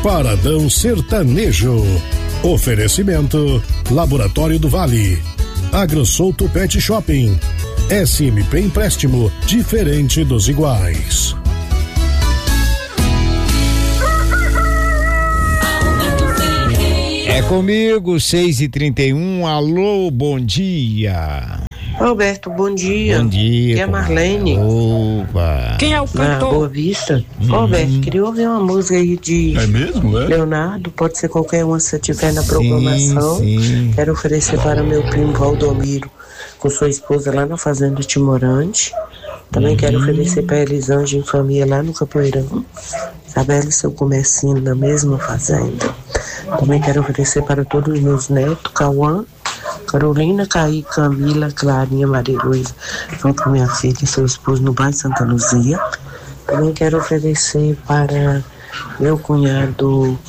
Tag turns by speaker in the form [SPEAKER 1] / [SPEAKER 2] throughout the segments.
[SPEAKER 1] Paradão Sertanejo. Oferecimento Laboratório do Vale, AgroSouto Pet Shopping, SMP Empréstimo, diferente dos iguais.
[SPEAKER 2] É comigo, 6h31, alô, bom dia.
[SPEAKER 3] Roberto, bom dia.
[SPEAKER 2] Bom dia.
[SPEAKER 3] Aqui é a Marlene.
[SPEAKER 2] Opa.
[SPEAKER 4] Quem é o cantor?
[SPEAKER 3] Boa Vista. Roberto, queria ouvir uma música aí de Leonardo, pode ser qualquer uma se tiver na programação.
[SPEAKER 2] Sim.
[SPEAKER 3] Quero oferecer para meu primo Valdomiro, com sua esposa lá na Fazenda Timorante. Também quero oferecer para Elisângela em família lá no Capoeirão. Isabela e seu comercinho na mesma fazenda. Também quero oferecer para todos os meus netos, Cauã, Carolina, Caí, Camila, Clarinha, Maria Luísa, junto com minha filha e seu esposo no bairro Santa Luzia. Também quero oferecer para meu cunhado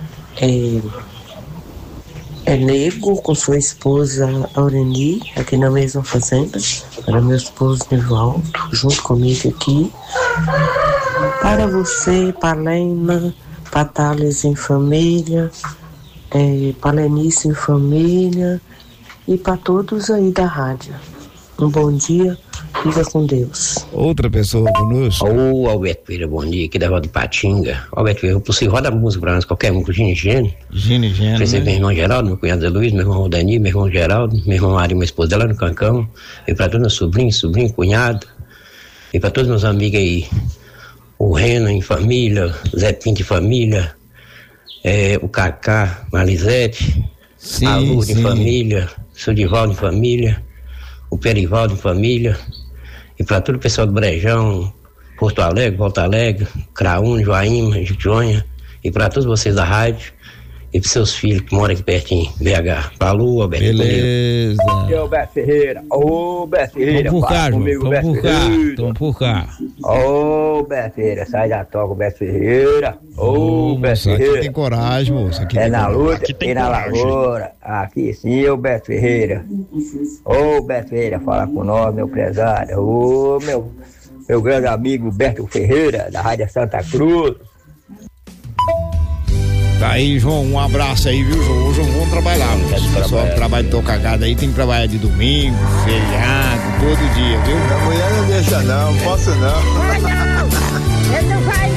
[SPEAKER 3] Nego, com sua esposa Aureni, aqui na mesma fazenda. Para meu esposo Nivaldo, junto comigo aqui. Para você, Palena, Patales em família, Palenice em família e para todos aí da rádio. Um bom dia, fica com Deus.
[SPEAKER 2] Outra pessoa conosco.
[SPEAKER 5] Ô, Alberto Pereira, bom dia, aqui da Roda de Patinga. Alberto Pereira, você roda a música pra nós, qualquer um, com Gine Gene. Oferecer meu irmão Geraldo, meu cunhado Zé Luiz, meu irmão Rodani, meu irmão Geraldo, meu irmão Ari, minha esposa dela no Cancão, e pra todos meus sobrinhos, cunhado, e pra todos meus amigos aí, o Renan em família, Zé Pinto em família, o Cacá, Malizete, a Lourdes em família, o seu Divaldo em família, o Perivaldo em família, e para todo o pessoal do Brejão, Porto Alegre, Volta Alegre, Craúna, Joaíma, Juquionha, e para todos vocês da rádio, e para seus filhos que moram aqui pertinho, BH. Falou, Alberto.
[SPEAKER 2] Beleza.
[SPEAKER 6] Eu, Beto Ferreira. Ô, Beto Ferreira.
[SPEAKER 2] Vamos por cá,
[SPEAKER 6] comigo,
[SPEAKER 2] João. Vamos por cá.
[SPEAKER 6] Ô, Beto Ferreira, sai da toca, Beto Ferreira. Ô, Beto Ferreira.
[SPEAKER 2] Aqui tem coragem, moço. Aqui
[SPEAKER 6] é na luta e na lavoura. Aqui sim, ô, Beto Ferreira. Ô, Beto Ferreira, fala com nós, meu prezado. Ô, meu grande amigo Beto Ferreira, da Rádio Santa Cruz.
[SPEAKER 2] Tá aí, João, um abraço aí, viu, João? Hoje vamos trabalhar, o pessoal que trabalha de cagada aí tem que trabalhar de domingo, feriado, todo dia, viu?
[SPEAKER 7] A mulher não deixa não, posso não.
[SPEAKER 4] Ele não vai